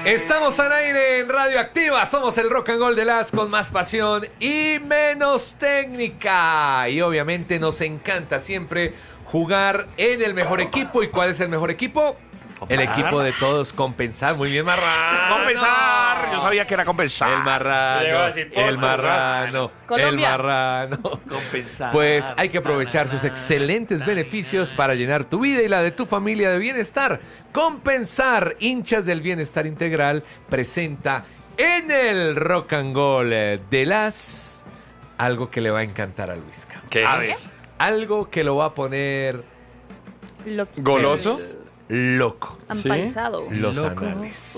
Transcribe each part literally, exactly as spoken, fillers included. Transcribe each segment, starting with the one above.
Estamos al aire en Radio Activa. Somos el Rock and Roll de las con más pasión y menos técnica. Y obviamente nos encanta siempre jugar en el mejor equipo. ¿Y cuál es el mejor equipo? Compensar. El equipo de todos, compensar. Muy bien, Marrano. Compensar. Yo sabía que era compensar. El marrano, el marrano, el Colombia. marrano. Compensar. Pues hay que aprovechar sus excelentes beneficios para llenar tu vida y la de tu familia de bienestar. Compensar, hinchas del bienestar integral, presenta en el Rock and Roll de las algo que le va a encantar a Luisca. ¿Qué? A ver. Algo que lo va a poner Lo ¿Goloso? loco. Ampaizado. Los Loco. anales.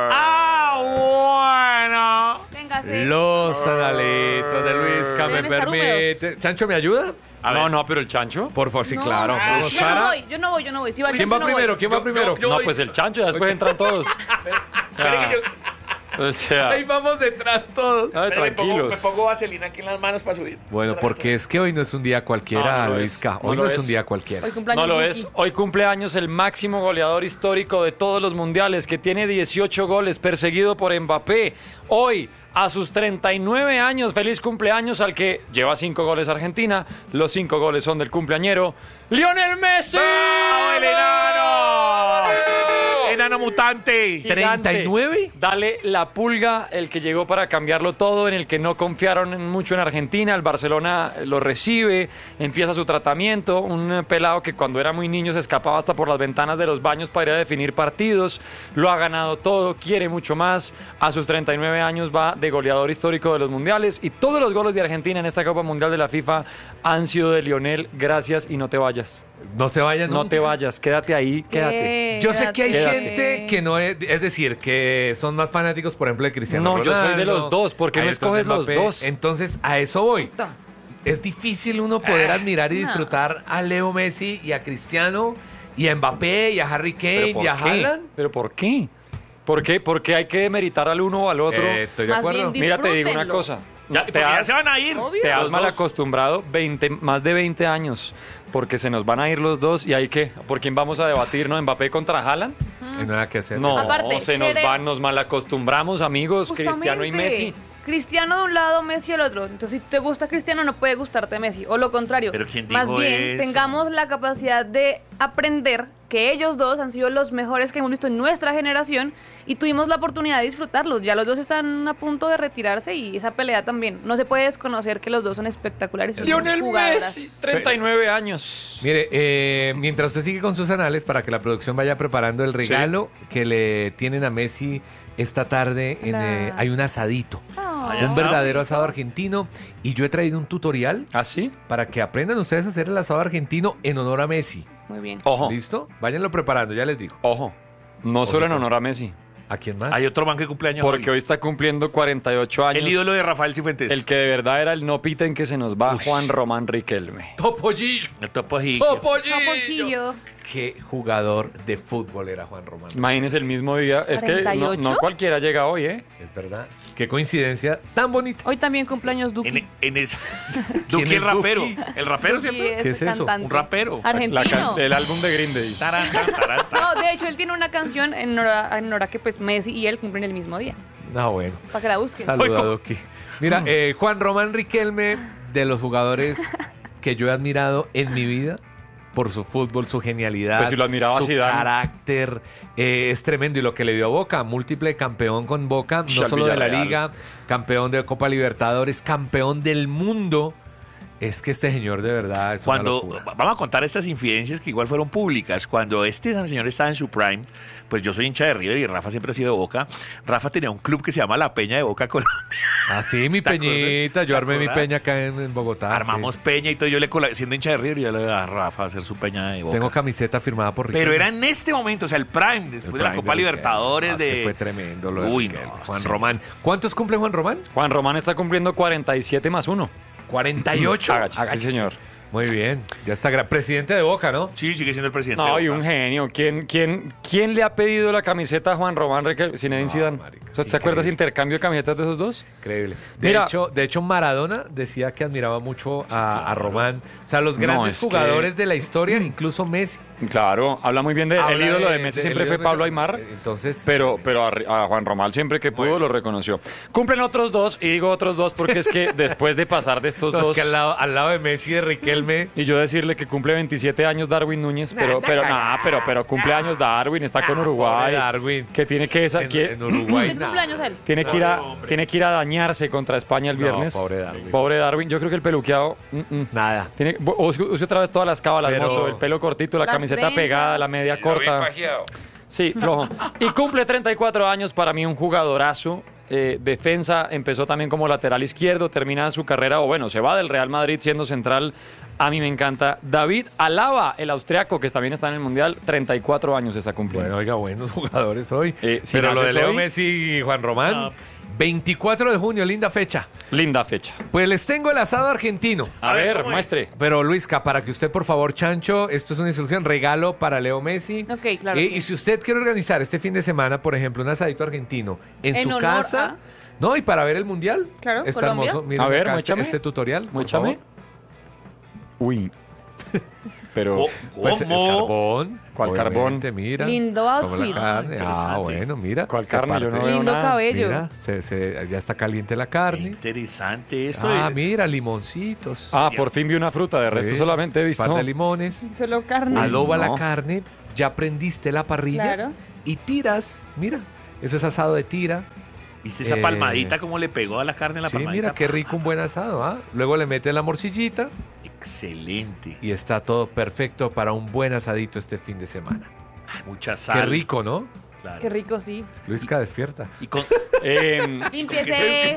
Ah, bueno. Véngase. Los analitos de Luisca, me Deben estar permite. ¿Chancho me ayuda? A No, ver. no, pero el chancho. Por favor, sí, No, claro. no, Vamos, yo no Sara. voy, yo no voy, yo no voy. Si va el ¿Quién chancho, va no primero? voy. ¿Quién va Yo- primero? yo- No, pues el chancho, ya después entran todos. Espere que yo- O sea, Ahí vamos detrás todos. ay, espere, me pongo- tranquilos. Me pongo vaselina aquí en las manos para subir. Bueno, porque es que hoy no es un día cualquiera, No, no lo Luisca. es. No Hoy no lo es es. un día cualquiera. Hoy cumpleaños No lo Duki. es. Hoy cumpleaños el máximo goleador histórico de todos los mundiales, que tiene dieciocho goles, perseguido por Mbappé. Hoy, a sus treinta y nueve años, feliz cumpleaños al que lleva cinco goles Argentina. Los cinco goles son del cumpleañero Lionel Messi. ¡Bravo, el enano! ¡Enano mutante! Gigante. ¿treinta y nueve? Dale la pulga, el que llegó para cambiarlo todo, en el que no confiaron en- mucho en Argentina. El Barcelona lo recibe, empieza su tratamiento. Un eh, pelado que cuando era muy niño se escapaba hasta por las ventanas de los baños para ir a definir partidos. Lo ha ganado todo, quiere mucho más. A sus treinta y nueve años va de goleador histórico de los mundiales. Y todos los goles de Argentina en esta Copa Mundial de la FIFA han sido de Lionel. Gracias y no te vayas. No se vayan. No te vayas, quédate ahí, quédate. Yo sé que hay Quédate. gente que no es, es decir, que son más fanáticos, por ejemplo, de Cristiano No, yo Ronaldo. soy de los dos, ¿por qué hay no otros de escoges los Mbappé. dos? Entonces, a eso voy. Es difícil uno poder admirar y no. disfrutar a Leo Messi y a Cristiano y a Mbappé y a Harry Kane ¿Pero y a por qué? Haaland. ¿Pero por qué? ¿Por qué? Porque hay que demeritar al uno o al otro. Eh, estoy de Más acuerdo. bien Mira, te digo una disfrútenlo. cosa. Ya, te porque ya has, se van a ir. Obvio. te has Los mal dos. acostumbrado veinte, más de veinte años, porque se nos van a ir los dos y hay que, ¿por quién vamos a debatir? ¿No? ¿Mbappé contra Haaland? No hay nada que hacer. No, Aparte, se nos quiere- van, nos mal acostumbramos, amigos, Cristiano y Justamente. Messi. Cristiano de un lado, Messi del otro. Entonces, si te gusta Cristiano, no puede gustarte Messi. O lo contrario. ¿Pero quién Más dijo bien, eso? tengamos la capacidad de aprender que ellos dos han sido los mejores que hemos visto en nuestra generación y tuvimos la oportunidad de disfrutarlos. Ya los dos están a punto de retirarse y esa pelea también. No se puede desconocer que los dos son espectaculares. son Lionel jugadoras. Messi, treinta y nueve años. Mire, eh, mientras usted sigue con sus anales, para que la producción vaya preparando el regalo que le tienen a Messi esta tarde, en, Hola. eh, hay un asadito. Ah, Hay Un asado. verdadero asado argentino. Y yo he traído un tutorial ¿Ah, sí? para que aprendan ustedes a hacer el asado argentino en honor a Messi. Muy bien. Ojo, ¿Listo? Váyanlo preparando, ya les digo. ojo. No solo en Ojito. honor a Messi, ¿A quién más? Hay otro man que cumpleaños porque hoy. hoy está cumpliendo cuarenta y ocho años. El ídolo de Rafael Cifuentes. El que de verdad era el no piten que se nos va, Ush. Juan Román Riquelme. Topollillo. El Topollillo. Topollillo. Topollillo. Qué jugador de fútbol era Juan Román. Imagínese el mismo día. Es que no, ¿cuarenta y ocho? no cualquiera llega hoy, ¿eh? Es verdad. Qué coincidencia tan bonita. Hoy también cumpleaños Duki. En, en esa... ¿Quién Duki es el rapero. Duki? El rapero, Duki ¿cierto? ¿Qué es eso? cantante. Un rapero. La Argentino. can- el álbum de Green Day. Tarán, tarán, tarán, tarán. No, de hecho, él tiene una canción en honor a, en honor a que pues Messi y él cumplen el mismo día. No, bueno. Para que la busquen. Saluda, Oigo. Doki. Mira, eh, Juan Román Riquelme, de los jugadores que yo he admirado en mi vida por su fútbol, su genialidad, Pues si lo admiraba su Zidane. carácter, eh, es tremendo. Y lo que le dio a Boca, múltiple campeón con Boca, Sh, no al solo de la Villarreal. Liga, campeón de Copa Libertadores, campeón del mundo. Es que este señor de verdad es una Cuando locura. vamos a contar estas infidencias que igual fueron públicas, cuando este señor estaba en su prime, pues yo soy hincha de River y Rafa siempre ha sido de Boca. Rafa tenía un club que se llama La Peña de Boca Colombia. Ah, sí, mi ¿Te acuerdas? peñita. Yo ¿Te armé mi acuerdas? peña acá en, en Bogotá. Armamos sí. Peña y todo. Yo le cola- siendo hincha de River, yo le daba a Rafa a hacer su Peña de Boca. Tengo camiseta firmada por Riquelme. Pero era en este momento, o sea, el prime, después El de la prime Copa de Riquelme. Libertadores No, es que de... fue tremendo lo de Uy, Riquelme. no, Juan sí. Román. ¿Cuántos cumple Juan Román? Juan Román está cumpliendo cuarenta y siete más uno. cuarenta y ocho. Agache, sí, señor. Muy bien. Ya está. gra- Presidente de Boca, ¿no? Sí, sigue siendo el presidente. No, de y Boca. un genio. ¿Quién, quién, quién le ha pedido la camiseta a Juan Román Riquelme? Zinedine No, Zidane. marica, ¿Usted sí, ¿Se acuerda ese increíble. intercambio de camisetas de esos dos? Increíble. De, Mira. hecho, de hecho, Maradona decía que admiraba mucho a, a Román. O sea, los No, grandes es que- jugadores de la historia, incluso Messi, Claro, habla muy bien de Habla el ídolo de, de- Messi de- siempre el fue ídolo de Pablo Messi. Aimar. Entonces, Pero, pero a, a Juan Román siempre que pudo lo reconoció. Cumplen otros dos, y digo otros dos porque es que después de pasar de estos los dos que al lado, al lado de Messi y de Riquelme. y yo decirle que cumple veintisiete años Darwin Núñez, pero, pero nada, pero, pero cumple años Darwin, está con Uruguay, pobre Darwin. que tiene que, esa, En, que- en Uruguay. Es nah. cumpleaños él. tiene que ir a, tiene que ir a dañarse contra España el No, viernes. pobre Darwin. Pobre Darwin. Yo creo que el peluqueado, mm, mm. Nada. Tiene, use, use otra vez todas las cábalas, Pero- moto, el pelo cortito, la Las camiseta trenzas. pegada, la media corta. Sí, flojo. Y cumple treinta y cuatro años, para mí un jugadorazo. Eh, defensa, empezó también como lateral izquierdo, termina su carrera, o bueno, se va del Real Madrid siendo central. A mí me encanta. David Alaba, el austriaco, que también está en el Mundial, treinta y cuatro años está cumpliendo. Bueno, oiga, buenos jugadores hoy. Eh, si Pero lo de naces Leo hoy- Messi y Juan Román, No. veinticuatro de junio, linda fecha. Linda fecha. Pues les tengo el asado argentino. A, A ver, ver, ¿cómo es? muestre. Pero Luisca, para que usted, por favor, Chancho, esto es una instrucción, regalo para Leo Messi. Ok, claro, Eh, sí. Y si usted quiere organizar este fin de semana, por ejemplo, un asadito argentino en, En su honor casa, a- no, y para ver el mundial. Claro, está Colombia. hermoso. Miren A ver, acá este, muéchame. este tutorial. por Muéchame. favor. Uy. Pero, ¿Cómo? Pues el carbón. ¿Cuál obviamente, Mira. Lindo Como outfit. la carne. Ah, Interesante. bueno, mira. ¿Cuál se carne? Yo parte. no veo Lindo nada. cabello. Mira, se- se- ya está caliente la Qué carne. interesante esto. Ah, de- mira, limoncitos. ah, por fin vi una fruta, de resto Sí, solamente he visto. Par de limones. Solo carne. Adoba no. la carne. Ya prendiste la parrilla. Claro. Y tiras. Mira, eso es asado de tira. ¿Viste esa Eh, palmadita como le pegó a la carne en la Sí, palmadita? mira qué rico un buen asado. ¿Ah? Luego le metes la morcillita Excelente. y está todo perfecto para un buen asadito este fin de semana. Mucha sal. Qué rico, ¿no? Claro. Qué rico, sí. Luisca, despierta. Y con, Em, Limpiese.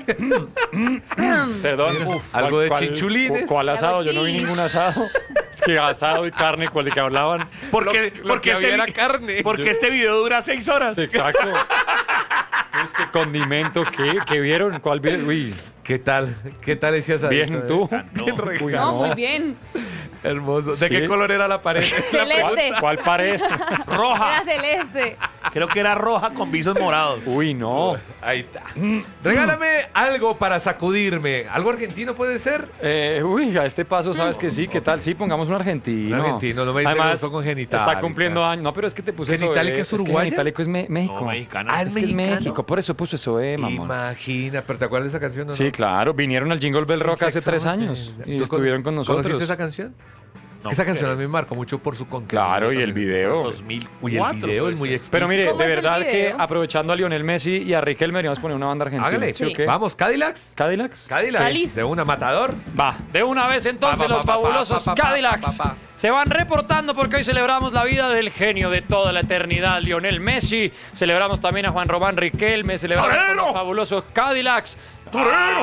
perdón. Mira, uf, algo de ¿cuál- chinchulines. cu- ¿Cuál asado? Yo no vi ningún asado. Es que asado y carne, ¿cuál de que hablaban? porque Lo porque, que había este, era vi- carne. porque este video dura seis horas. Exacto. Es que condimento, ¿qué? ¿Qué vieron? ¿Cuál vieron? Uy, ¿Qué tal? ¿Qué tal ese asadito? bien eh? tú. No. Bien rico. Uy, No, no. muy bien. Hermoso. ¿De Sí. qué color era la pared? Celeste. ¿Cuál, cuál pared? Roja. Era celeste. Creo que era roja con visos morados. Uy, no. Ahí está. Regálame algo para sacudirme. ¿Algo argentino puede ser? Eh, uy, a este paso, ¿sabes que sí? ¿Qué tal? Sí, pongamos un argentino. Un argentino, no me dice Además, grosso con Genitalica. está cumpliendo años. No, pero es que te puse eso. ¿Genitalica eh, es uruguaya? que Genitalica es me- México. No, mexicano. Ah, Es que es mexicano. México, por eso puso eso, eh, mamón. Imagina, pero ¿te acuerdas de esa canción? o no? Sí, claro, vinieron al Jingle Bell Rock Sí, hace tres sexualmente. años y ¿Tú estuvieron con nosotros. ¿Conociste esa canción? Es No, que esa canción a pero- mí me marcó mucho por su contenido. Claro, y el también. video. dos mil cuatro. Uy, el video es muy puede ser. explícito. Pero mire, ¿Cómo de es el verdad que video? aprovechando a Lionel Messi y a Riquelme, deberíamos poner una banda argentina. Hágale. ¿Sí o qué? Vamos, Cadillacs. ¿Cadillacs? Cadillacs. Cáliz. De una matador. Va, de una vez entonces Pa, pa, los pa, pa, fabulosos pa, pa, pa, Cadillacs pa, pa, pa. se van reportando porque hoy celebramos la vida del genio de toda la eternidad, Lionel Messi. Celebramos también a Juan Román Riquelme, celebramos con ¡Torero! los fabulosos Cadillacs. ¡Torero!